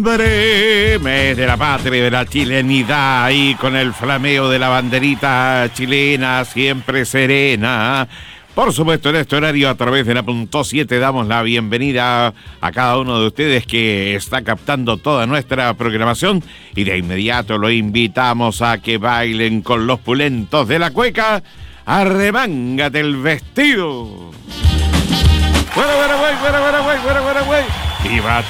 Mes de la patria y de la chilenidad, y con el flameo de la banderita chilena siempre serena. Por supuesto, en este horario, a través de la .7, damos la bienvenida a cada uno de ustedes que está captando toda nuestra programación, y de inmediato lo invitamos a que bailen con los pulentos de la cueca. Arremángate el vestido. Fuera, güey. Viva